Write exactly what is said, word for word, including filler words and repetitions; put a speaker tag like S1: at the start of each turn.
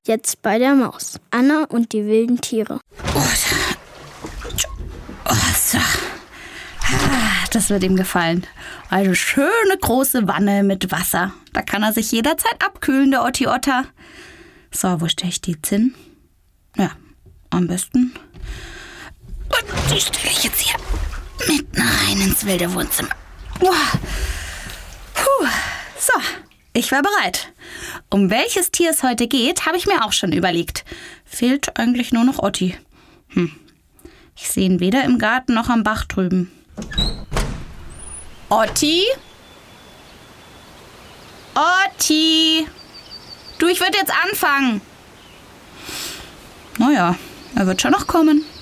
S1: Jetzt bei der Maus. Anna und die wilden Tiere.
S2: Oh, so. Das wird ihm gefallen. Eine schöne große Wanne mit Wasser. Da kann er sich jederzeit abkühlen, der Otti Otter. So, wo stelle ich die jetzt hin? Ja, am besten. Und die stelle ich jetzt hier mitten rein ins wilde Wohnzimmer. Puh. So, ich war bereit. Um welches Tier es heute geht, habe ich mir auch schon überlegt. Fehlt eigentlich nur noch Otti. Hm. Ich sehe ihn weder im Garten noch am Bach drüben. Otti? Otti? Du, ich würde jetzt anfangen. Naja, er wird schon noch kommen.